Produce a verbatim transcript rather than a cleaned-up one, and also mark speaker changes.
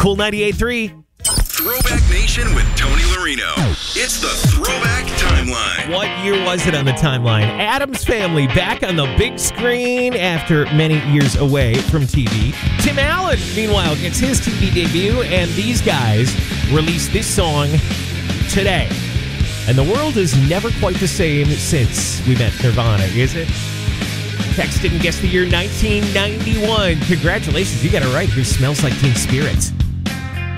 Speaker 1: Cool ninety-eight point three.
Speaker 2: Throwback Nation with Tony Marino. It's the Throwback Timeline.
Speaker 1: What year was it on the timeline? Addams Family back on the big screen after many years away from T V. Tim Allen, meanwhile, gets his T V debut, and these guys released this song today. And the world is never quite the same since we met Nirvana, is it? Text didn't guess the year nineteen ninety-one. Congratulations, you got it right. Who Smells Like Teen Spirit?